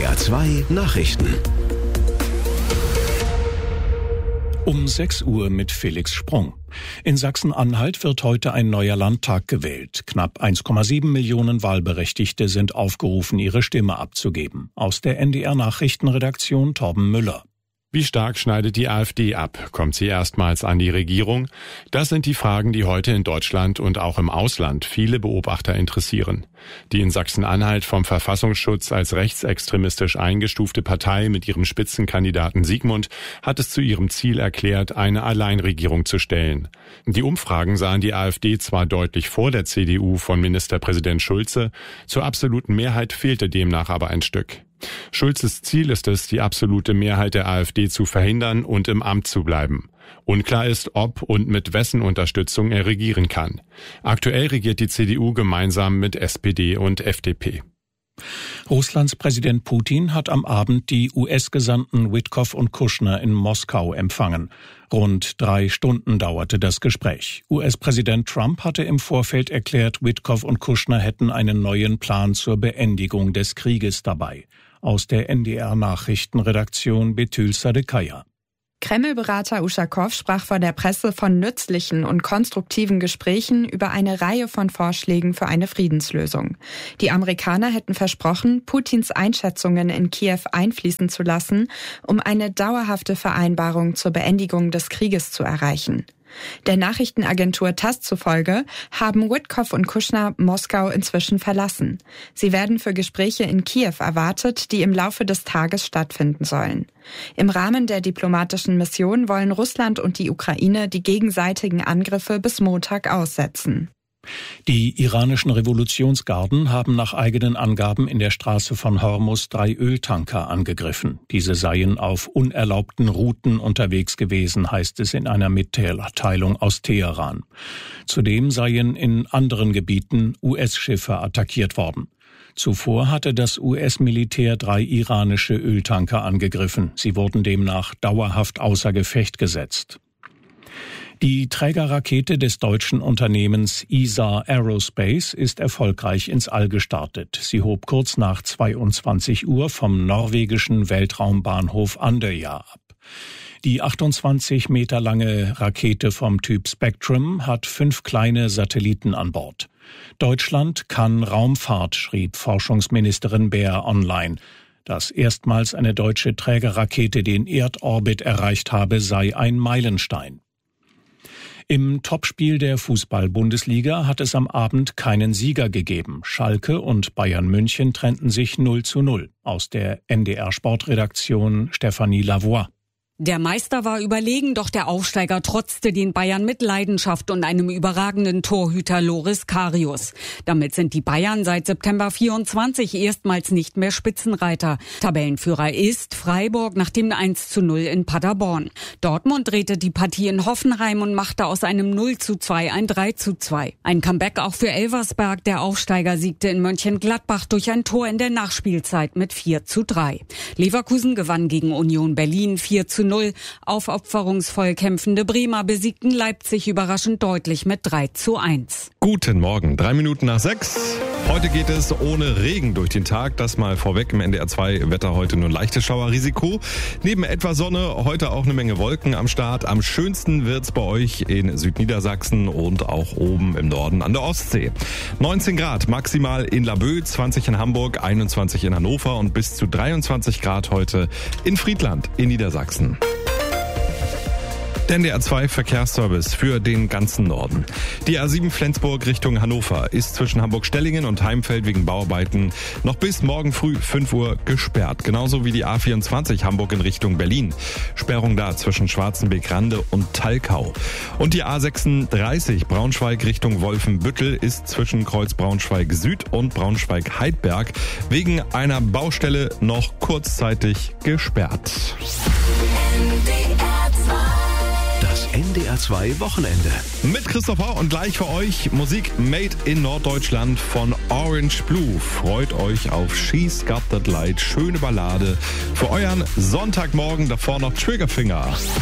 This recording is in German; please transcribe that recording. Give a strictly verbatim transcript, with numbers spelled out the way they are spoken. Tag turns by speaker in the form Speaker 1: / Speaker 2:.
Speaker 1: R zwei Nachrichten.
Speaker 2: Um sechs Uhr mit Felix Sprung. In Sachsen-Anhalt wird heute ein neuer Landtag gewählt. Knapp eins Komma sieben Millionen Wahlberechtigte sind aufgerufen, ihre Stimme abzugeben. Aus der N D R-Nachrichtenredaktion Torben Müller.
Speaker 3: Wie stark schneidet die AfD ab? Kommt sie erstmals an die Regierung? Das sind die Fragen, die heute in Deutschland und auch im Ausland viele Beobachter interessieren. Die in Sachsen-Anhalt vom Verfassungsschutz als rechtsextremistisch eingestufte Partei mit ihrem Spitzenkandidaten Sigmund hat es zu ihrem Ziel erklärt, eine Alleinregierung zu stellen. Die Umfragen sahen die AfD zwar deutlich vor der C D U von Ministerpräsident Schulze, zur absoluten Mehrheit fehlte demnach aber ein Stück. Schulzes Ziel ist es, die absolute Mehrheit der AfD zu verhindern und im Amt zu bleiben. Unklar ist, ob und mit wessen Unterstützung er regieren kann. Aktuell regiert die C D U gemeinsam mit S P D und F D P.
Speaker 2: Russlands Präsident Putin hat am Abend die U S-Gesandten Witkoff und Kushner in Moskau empfangen. Rund drei Stunden dauerte das Gespräch. U S-Präsident Trump hatte im Vorfeld erklärt, Witkoff und Kushner hätten einen neuen Plan zur Beendigung des Krieges dabei. Aus der N D R-Nachrichtenredaktion Betül Sadekaya.
Speaker 4: Kreml-Berater Uschakow sprach vor der Presse von nützlichen und konstruktiven Gesprächen über eine Reihe von Vorschlägen für eine Friedenslösung. Die Amerikaner hätten versprochen, Putins Einschätzungen in Kiew einfließen zu lassen, um eine dauerhafte Vereinbarung zur Beendigung des Krieges zu erreichen. Der Nachrichtenagentur TASS zufolge haben Witkoff und Kushner Moskau inzwischen verlassen. Sie werden für Gespräche in Kiew erwartet, die im Laufe des Tages stattfinden sollen. Im Rahmen der diplomatischen Mission wollen Russland und die Ukraine die gegenseitigen Angriffe bis Montag aussetzen.
Speaker 2: Die iranischen Revolutionsgarden haben nach eigenen Angaben in der Straße von Hormuz drei Öltanker angegriffen. Diese seien auf unerlaubten Routen unterwegs gewesen, heißt es in einer Mitteilung aus Teheran. Zudem seien in anderen Gebieten U S-Schiffe attackiert worden. Zuvor hatte das U S-Militär drei iranische Öltanker angegriffen. Sie wurden demnach dauerhaft außer Gefecht gesetzt. Die Trägerrakete des deutschen Unternehmens E S A Aerospace ist erfolgreich ins All gestartet. Sie hob kurz nach zweiundzwanzig Uhr vom norwegischen Weltraumbahnhof Andøya ab. Die achtundzwanzig Meter lange Rakete vom Typ Spectrum hat fünf kleine Satelliten an Bord. Deutschland kann Raumfahrt, schrieb Forschungsministerin Baer online. Dass erstmals eine deutsche Trägerrakete den Erdorbit erreicht habe, sei ein Meilenstein. Im Topspiel der Fußball-Bundesliga hat es am Abend keinen Sieger gegeben. Schalke und Bayern München trennten sich null zu null. Aus der N D R-Sportredaktion Stefanie Lavoie.
Speaker 5: Der Meister war überlegen, doch der Aufsteiger trotzte den Bayern mit Leidenschaft und einem überragenden Torhüter Loris Karius. Damit sind die Bayern seit September vierundzwanzig erstmals nicht mehr Spitzenreiter. Tabellenführer ist Freiburg nach dem eins zu null in Paderborn. Dortmund drehte die Partie in Hoffenheim und machte aus einem null zu zwei ein drei zu zwei. Ein Comeback auch für Elversberg. Der Aufsteiger siegte in Mönchengladbach durch ein Tor in der Nachspielzeit mit vier zu drei. Leverkusen gewann gegen Union Berlin vier zu null. Aufopferungsvoll kämpfende Bremer besiegten Leipzig überraschend deutlich mit drei zu eins.
Speaker 6: Guten Morgen, drei Minuten nach sechs. Heute geht es ohne Regen durch den Tag. Das mal vorweg im N D R zwei Wetter heute nur leichtes Schauerrisiko. Neben etwa Sonne heute auch eine Menge Wolken am Start. Am schönsten wird's bei euch in Südniedersachsen und auch oben im Norden an der Ostsee. neunzehn Grad maximal in Laboe, zwanzig in Hamburg, einundzwanzig in Hannover und bis zu dreiundzwanzig Grad heute in Friedland in Niedersachsen. Der N D R zwei Verkehrsservice für den ganzen Norden. Die A sieben Flensburg Richtung Hannover ist zwischen Hamburg-Stellingen und Heimfeld wegen Bauarbeiten noch bis morgen früh fünf Uhr gesperrt. Genauso wie die A vierundzwanzig Hamburg in Richtung Berlin. Sperrung da zwischen Schwarzenbeck-Rande und Talkau. Und die A sechsunddreißig Braunschweig Richtung Wolfenbüttel ist zwischen Kreuz Braunschweig Süd und Braunschweig Heidberg wegen einer Baustelle noch kurzzeitig gesperrt.
Speaker 1: N D R zwei Wochenende.
Speaker 6: Mit Christopher und gleich für euch Musik Made in Norddeutschland von Orange Blue. Freut euch auf She's Got That Light. Schöne Ballade für euren Sonntagmorgen. Davor noch Triggerfinger.